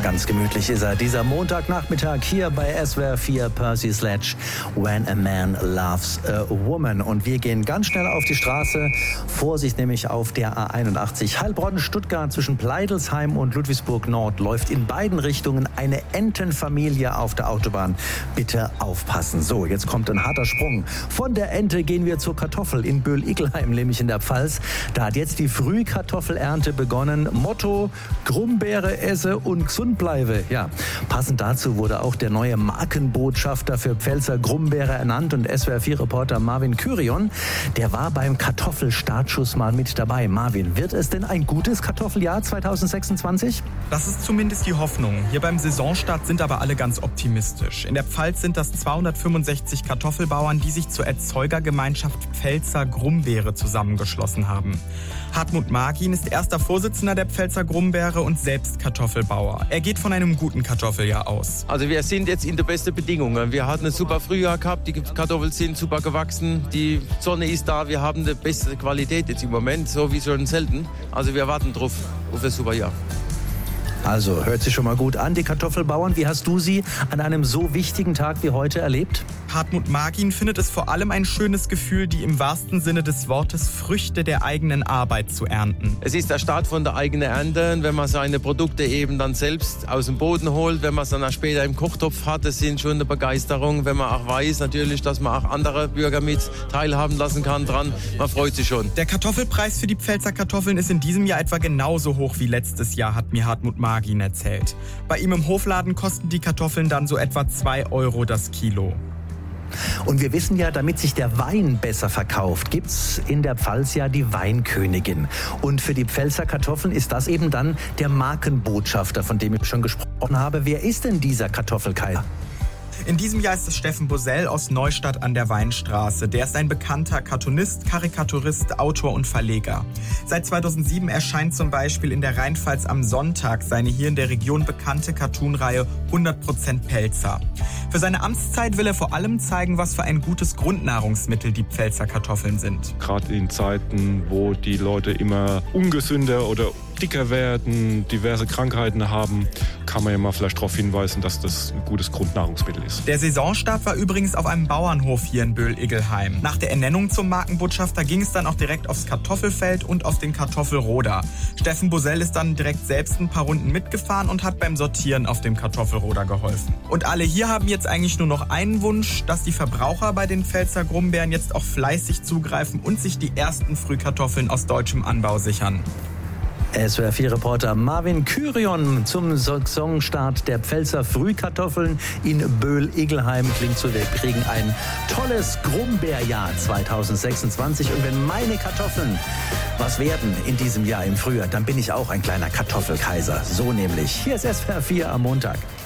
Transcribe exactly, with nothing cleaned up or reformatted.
Ganz gemütlich ist er, dieser Montagnachmittag hier bei S W R vier Percy Sledge, When a Man Loves a Woman. Und wir gehen ganz schnell auf die Straße. Vorsicht nämlich auf der A einundachtzig. Heilbronn-Stuttgart zwischen Pleidelsheim und Ludwigsburg Nord läuft in beiden Richtungen eine Entenfamilie auf der Autobahn. Bitte aufpassen. So, jetzt kommt ein harter Sprung. Von der Ente gehen wir zur Kartoffel in Böhl-Igelheim, nämlich in der Pfalz. Da hat jetzt die Frühkartoffelernte begonnen. Motto: Grumbeere esse und gesund bleibe. Ja, passend dazu wurde auch der neue Markenbotschafter für Pfälzer Grumbeere ernannt, und S W R vier Reporter Marvin Kyrion, der war beim Kartoffelstartschuss mal mit dabei. Marvin, wird es denn ein gutes Kartoffeljahr zweitausendsechsundzwanzig? Das ist zumindest die Hoffnung. Hier beim Saisonstart sind aber alle ganz optimistisch. In der Pfalz sind das zweihundertfünfundsechzig Kartoffelbauern, die sich zur Erzeugergemeinschaft Pfälzer Grumbeere zusammengeschlossen haben. Hartmut Margin ist erster Vorsitzender der Pfälzer Grumbeere und selbst Kartoffelbauer. Er geht von einem guten Kartoffeljahr aus. Also wir sind jetzt in den besten Bedingungen. Wir hatten ein super Frühjahr gehabt, die Kartoffeln sind super gewachsen, die Sonne ist da, wir haben die beste Qualität jetzt im Moment, so wie schon selten. Also wir warten drauf auf ein super Jahr. Also, hört sich schon mal gut an, die Kartoffelbauern. Wie hast du sie an einem so wichtigen Tag wie heute erlebt? Hartmut Margin findet es vor allem ein schönes Gefühl, die im wahrsten Sinne des Wortes Früchte der eigenen Arbeit zu ernten. Es ist der Start von der eigenen Ernte, wenn man seine Produkte eben dann selbst aus dem Boden holt, wenn man es dann auch später im Kochtopf hat, das sind schon eine Begeisterung, wenn man auch weiß natürlich, dass man auch andere Bürger mit teilhaben lassen kann dran. Man freut sich schon. Der Kartoffelpreis für die Pfälzer Kartoffeln ist in diesem Jahr etwa genauso hoch wie letztes Jahr, hat mir Hartmut Margin erzählt. Bei ihm im Hofladen kosten die Kartoffeln dann so etwa zwei Euro das Kilo. Und wir wissen ja, damit sich der Wein besser verkauft, gibt's in der Pfalz ja die Weinkönigin. Und für die Pfälzer Kartoffeln ist das eben dann der Markenbotschafter, von dem ich schon gesprochen habe. Wer ist denn dieser Kartoffelkaiser? In diesem Jahr ist es Steffen Bosell aus Neustadt an der Weinstraße. Der ist ein bekannter Cartoonist, Karikaturist, Autor und Verleger. Seit zweitausendsieben erscheint zum Beispiel in der Rheinpfalz am Sonntag seine hier in der Region bekannte Cartoonreihe hundert Prozent Pelzer. Für seine Amtszeit will er vor allem zeigen, was für ein gutes Grundnahrungsmittel die Pfälzer Kartoffeln sind. Gerade in Zeiten, wo die Leute immer ungesünder oder dicker werden, diverse Krankheiten haben, kann man ja mal vielleicht darauf hinweisen, dass das ein gutes Grundnahrungsmittel ist. Der Saisonstart war übrigens auf einem Bauernhof hier in Böhl-Igelheim. Nach der Ernennung zum Markenbotschafter ging es dann auch direkt aufs Kartoffelfeld und auf den Kartoffelroder. Steffen Bosell ist dann direkt selbst ein paar Runden mitgefahren und hat beim Sortieren auf dem Kartoffelroder geholfen. Und alle hier haben jetzt eigentlich nur noch einen Wunsch, dass die Verbraucher bei den Pfälzer Grumbeeren jetzt auch fleißig zugreifen und sich die ersten Frühkartoffeln aus deutschem Anbau sichern. S W R vier Reporter Marvin Kyrion zum Saisonstart der Pfälzer Frühkartoffeln in Böhl-Igelheim. Klingt so, wir kriegen ein tolles Grumbeerjahr zweitausendsechsundzwanzig. Und wenn meine Kartoffeln was werden in diesem Jahr im Frühjahr, dann bin ich auch ein kleiner Kartoffelkaiser. So nämlich. Hier ist S W R vier am Montag.